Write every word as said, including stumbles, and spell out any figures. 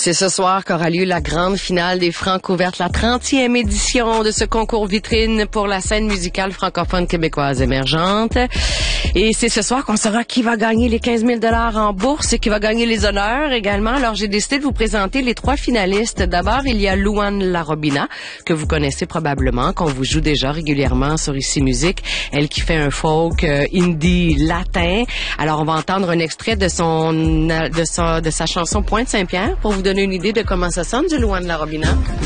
C'est ce soir qu'aura lieu la grande finale des Francs ouvertes, la trentième édition de ce concours vitrine pour la scène musicale francophone québécoise émergente. Et c'est ce soir qu'on saura qui va gagner les quinze mille dollars en bourse et qui va gagner les honneurs également. Alors, j'ai décidé de vous présenter les trois finalistes. D'abord, il y a Louane Larobina, que vous connaissez probablement, qu'on vous joue déjà régulièrement sur Ici Musique. Elle qui fait un folk euh, indie latin. Alors, on va entendre un extrait de son de sa, de sa chanson Pointe Saint-Pierre pour vous donner une idée de comment ça sonne du Louane Larobina.